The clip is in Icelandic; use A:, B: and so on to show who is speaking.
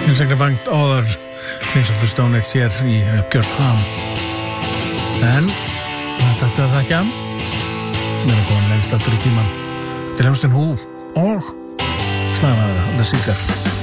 A: Insignificant Other, Queens of the Stone Age hér í Uppgjörsham. En þetta er það ekki að við erum komin lengst aftur í tíman til hljómsveitin Who og slagmaður The Seeker.